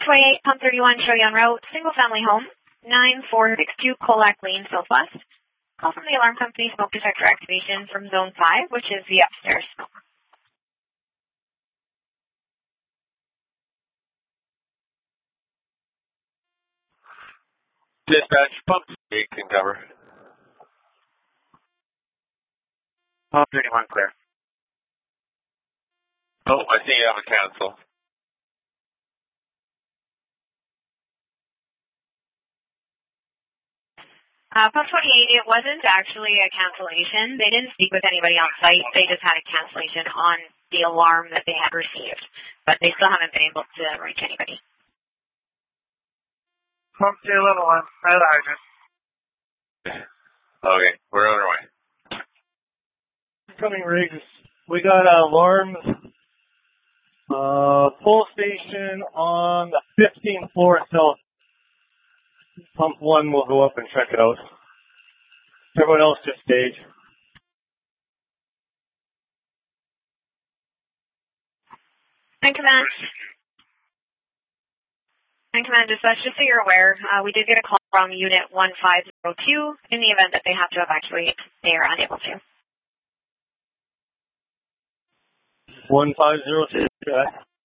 28, pump 31, show you en route, single family home, 9462 Colac Lane, Southwest. Call from the alarm company, smoke detector activation from zone 5, which is the upstairs. Dispatch, pump 8 can cover. Pump 31 clear. Oh, I see you have a cancel. Pump 28, it wasn't actually a cancellation. They didn't speak with anybody on site. They just had a cancellation on the alarm that they had received. But they still haven't been able to reach anybody. Pump 2 level 1, by the hydrant. Okay, we're on our way. Coming rigs. We got alarms. Full station on the 15th floor itself. Pump 1 will go up and check it out. Everyone else just stage. And command dispatch, just so you're aware, we did get a call from unit 1502 in the event that they have to evacuate. They are unable to. 1502.